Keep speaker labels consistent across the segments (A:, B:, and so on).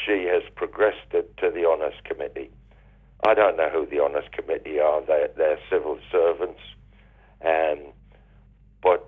A: she has progressed it to the Honours Committee. I don't know who the Honours Committee are. They're civil servants. But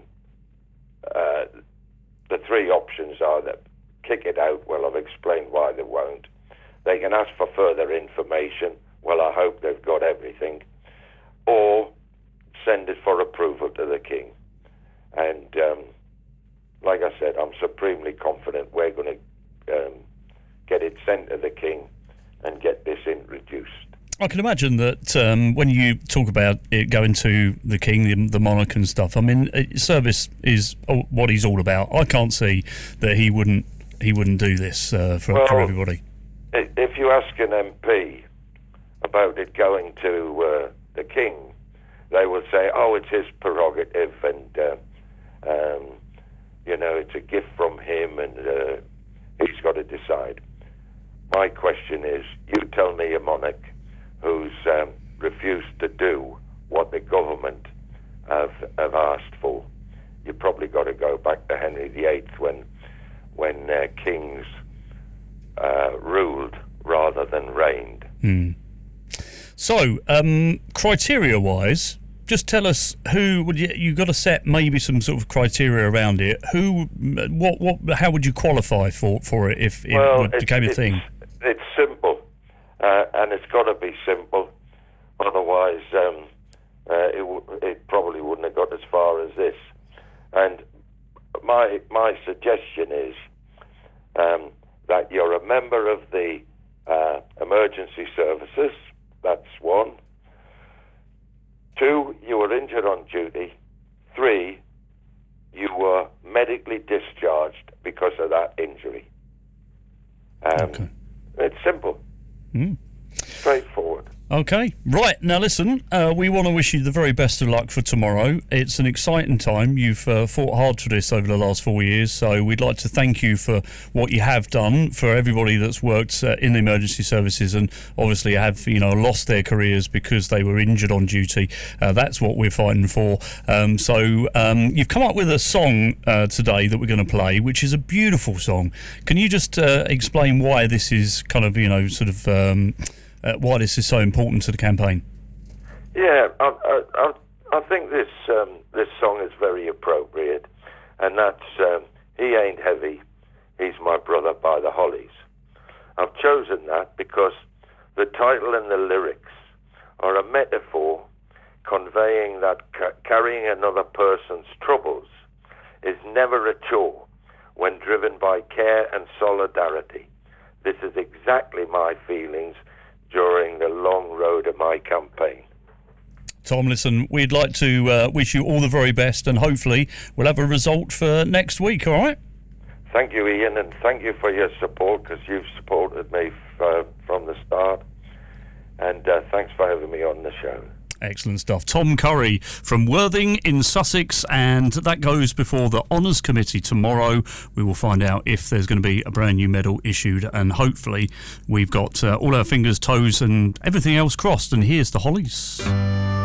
A: the three options are that kick it out. Well, I've explained why they won't. They can ask for further information. Well, I hope they've got everything. Or send it for approval to the King. And like I said, I'm supremely confident we're going to get it sent to the King and get this introduced.
B: I can imagine that when you talk about it going to the King, the monarch and stuff, I mean, service is what he's all about. I can't see that he wouldn't do this for everybody.
A: If you ask an MP about it going to the King, they will say, oh, it's his prerogative and, it's a gift from him and he's got to decide. My question is, you tell me a monarch who's refused to do what the government have asked for. You probably got to go back to Henry VIII when kings ruled rather than reigned.
B: So, criteria-wise, just tell us who would you got to set maybe some sort of criteria around it. How would you qualify for it if it became a thing?
A: It's simple, and it's got to be simple. Otherwise, it probably wouldn't have got as far as this. And my suggestion is that you're a member of the emergency services. That's one. 2, you were injured on duty. 3, you were medically discharged because of that injury.
B: Okay.
A: It's simple. Straightforward.
B: Okay, right. Now listen, we want to wish you the very best of luck for tomorrow. It's an exciting time. You've fought hard for this over the last 4 years, so we'd like to thank you for what you have done for everybody that's worked in the emergency services and obviously have lost their careers because they were injured on duty. That's what we're fighting for. So you've come up with a song today that we're going to play, which is a beautiful song. Can you just explain why this is kind of why this is so important to the campaign?
A: Yeah, I think this song is very appropriate, and that's He Ain't Heavy, He's My Brother by the Hollies. I've chosen that because the title and the lyrics are a metaphor conveying that carrying another person's troubles is never a chore when driven by care and solidarity. This is exactly my feelings during the long road of my campaign.
B: Tom, listen, we'd like to wish you all the very best, and hopefully we'll have a result for next week, all right?
A: Thank you, Ian, and thank you for your support, because you've supported me from the start, and thanks for having me on the show.
B: Excellent stuff. Tom Curry from Worthing in Sussex, and that goes before the Honours Committee tomorrow. We will find out if there's going to be a brand new medal issued, and hopefully we've got all our fingers, toes and everything else crossed. And here's the Hollies.